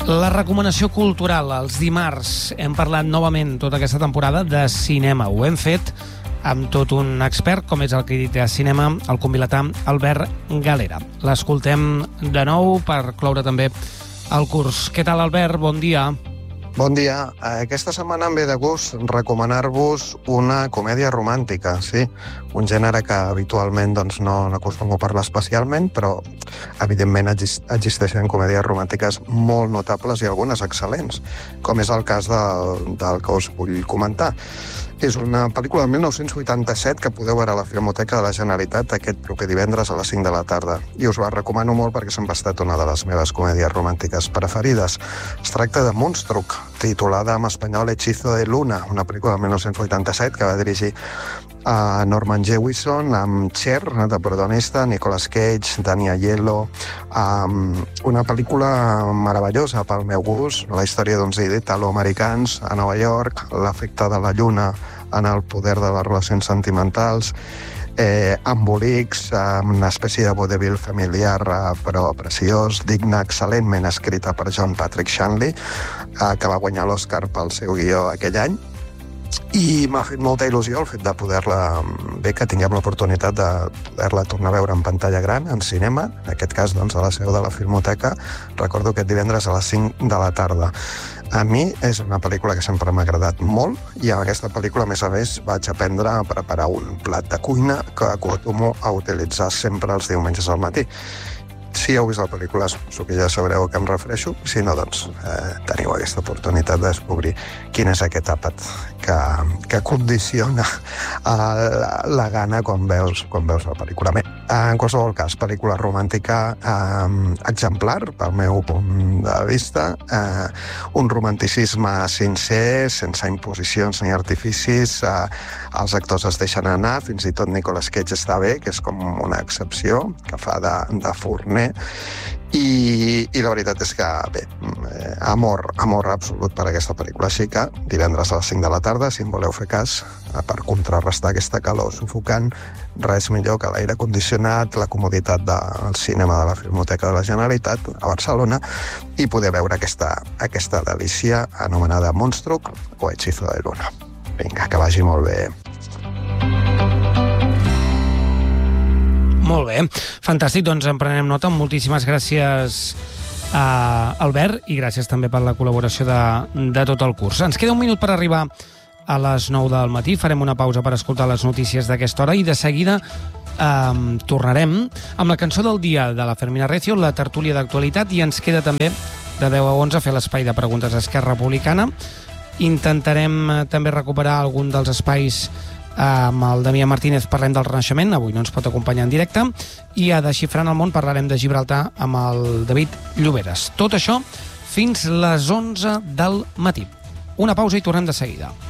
La recomanació cultural. Els dimarts hem parlat novament tota aquesta temporada de cinema. Ho hem fet amb tot un expert, com és el crític de cinema, el convilatà Albert Galera. L'escoltem de nou per cloure també el curs. Què tal, Albert? Bon dia. Bon dia. Aquesta setmana em ve de gust recomanar-vos una comèdia romàntica, sí? Un gènere que habitualment no acostumo a parlar especialment, però evidentment existeixen comèdies romàntiques molt notables i algunes excel·lents, com és el cas del que us vull comentar. És una pel·lícula del 1987 que podeu veure a la Filmoteca de la Generalitat aquest proper divendres a les 5 de la tarda. I us la recomano molt perquè sempre ha estat una de les meves comèdies romàntiques preferides. Es tracta de Moonstruck, titulada en espanyol Hechizo de Luna, una pel·lícula del 1987 que va dirigir a Norman Jewison, amb Cher, de protagonista, Nicolas Cage, Danny Aiello. Una pel·lícula meravellosa pel meu gust, la història d'uns italoamericans a Nova York, l'efecte de la lluna en el poder de les relacions sentimentals, embolics, una espècie de vodevil familiar però preciós, digna, excel·lentment escrita per John Patrick Shanley, que va guanyar l'Oscar pel seu guió aquell any. I m'ha fet molta il·lusió el fet de poder-la, bé que tinguem l'oportunitat de poder-la tornar a veure en pantalla gran, en cinema, en aquest cas a la seu de la Filmoteca, recordo aquest divendres a les 5 de la tarda. A mi és una pel·lícula que sempre m'ha agradat molt i amb aquesta pel·lícula, a més, vaig aprendre a preparar un plat de cuina que acostumo a utilitzar sempre els diumenges al matí. Si heu vist la pel·lícula, suposo que ja sabreu a què em refereixo. Si no, teniu aquesta oportunitat de descobrir quin és aquest àpat que condiciona la gana quan veus la pel·lícula. Bé, en qualsevol cas, pel·lícula romàntica exemplar, pel meu punt de vista, un romanticisme sincer, sense imposicions ni artificis, els actors es deixen anar, fins i tot Nicolas Cage està bé, que és com una excepció, que fa de forner, i la veritat és que, bé, amor absolut per aquesta pel·lícula. Així que divendres a les 5 de la tarda, si em voleu fer cas, per contrarrestar aquesta calor sufocant, res millor que l'aire condicionat, la comoditat del cinema de la Filmoteca de la Generalitat a Barcelona i poder veure aquesta delícia anomenada Moonstruck o Hechizo de Luna. Vinga, que vagi molt bé. Molt bé, fantàstic, doncs en prenem nota. Moltíssimes gràcies a Albert i gràcies també per la col·laboració de tot el curs. Ens queda un minut per arribar a les 9 del matí, farem una pausa per escoltar les notícies d'aquesta hora i de seguida tornarem amb la cançó del dia de la Fermina Recio, la tertúlia d'actualitat, i ens queda també de 10 a 11 fer l'espai de preguntes a Esquerra Republicana. Intentarem també recuperar algun dels espais amb el Damià Martínez, parlem del Renaixement, avui no ens pot acompanyar en directe, i a Desxifrant el món parlarem de Gibraltar amb el David Lloberes. Tot això fins les 11 del matí. Una pausa i tornem de seguida.